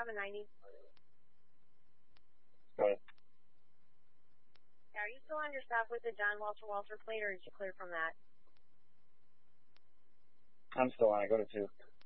790. Go ahead. Yeah, are you still on your stop with the John Walter plate, or did you clear from that? I'm still on it. Go to 2.